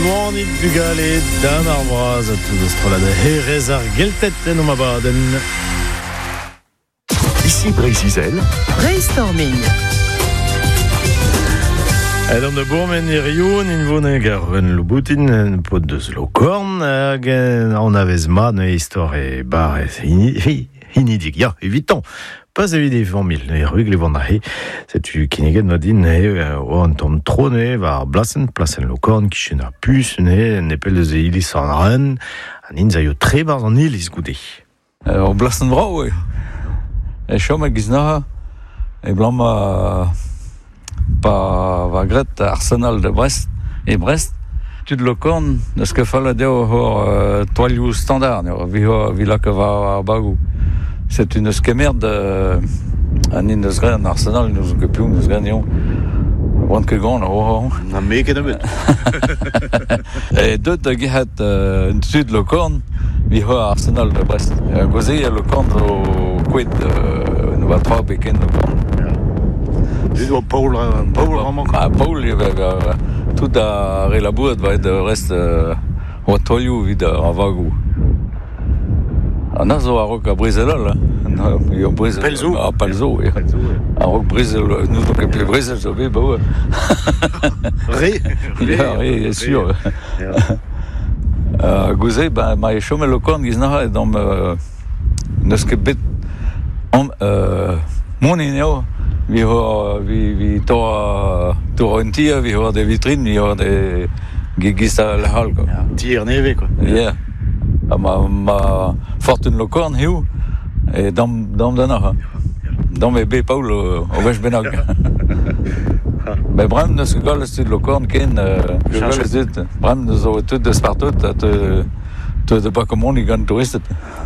Moanit bugale dan ar braz a tout astrolade herez ar geltet en om abaden. Ici Brésil. Brainstorming. Et dans de bourmen irioun in vone garven loboutin pot deus lokorn hag an avez ma ne histoire e bar inidig. Ya, evitant. Pas evit formil, e rug le vant ahe. Setu kineget ma din o an tom trone var blasen lokorn kichen ar pus ne pel deus e ilis an ren an in zaio tre bar an ilis goude. O blasen vrao e chom a giznaha e blam pa va gret Arsenal de Brest et Brest tud lokorn neus ket fall deo hor toalioù standard vi la ke va bagou. C'est une skemerd an in deus gret an Arsenal nous ket piou neus gret neon vant ket gant Na me ket abet. E deut a gehet tud lokorn vi hor Arsenal de Brest. Goze a lokorn zo kouet ne va tra beken lokorn. Paul vraiment. Paul tout a relabouret va de rest o toilioù vid a vagou. An a zo a rok a Brezelal. Pelzo. A Pelzo. A rok Brezel, nous donc ket Brezel zo bet ba oa. Re, sûr. Gouze, ma e chome lokorn giznaha et dam neus ket bet monin eo. Vi tor un tir, vi har de vitrine, vi har de gista la hal. Tir neve quoi. Ja. Ma fortune lokorn hiu et dam dana. Dam e be Paul o vech benag. Mais brem neus gal stud lokorn ken brem neus o tout de spartot te de pas comme on y gagne touristes.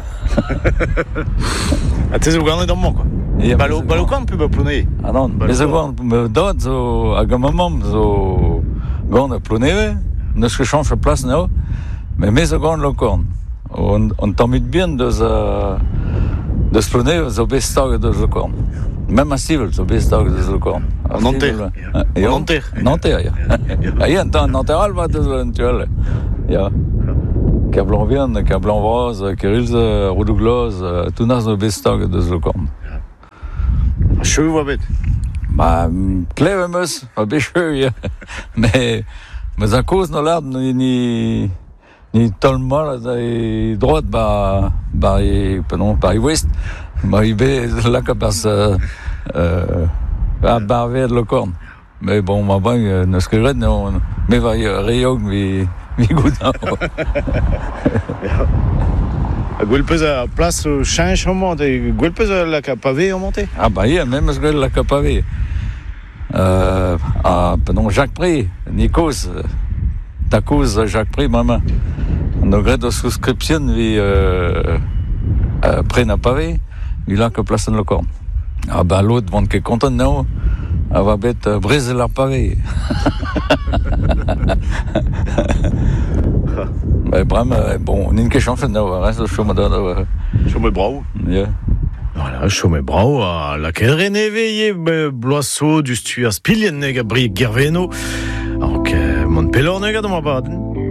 A te zo ganet an man quoi. Balokant pu ba ploune. Ah non, mais zo gant dod zo hag a mamam zo gant a plouneve, neus ket chanj a plas neo, mais zo gant lokorn. On tammit bien deus plouneve zo bet stag deus lokorn. Même a stivel zo bet stag deus lokorn. An anter. Nanter, ya. Ya, an Nanter alba deus l'entuel. Ya. Ka blanc viande, ka blanc vraz, ka rilze, rodougloz, tout nas zo bet stag deus lokorn. Cheveux va bet. Kleve meus, a bet cheveux, ya. Mais a koz no lard ni tol mal e droit ba e west, ma i be laka pers a barvet lokorn. Mais bon, ma bang neus ket ret me va reiog vi gouda. A gwell a plas o chanj an mont, e gwell peus a laka pavé an monte. Ah ba yeah, même eus gwell laka pavé. Jacques Pré, Nikos, ta cause Jacques Pré, maman. No gret o souscription vi pren a pavé, vi laka plas an lokorn. Ah ba l'autre vant ket kontent nao, a va bet Brezel ar pavé. Brem, bon, n'in ket chanchet nao, reste o chom da. Chome brao. Yeah. Voilà, chome brao a la kedre neveye bloasso du stuar spilien neg a bri gerveno. Donc, mon pelor neg a dam abaden.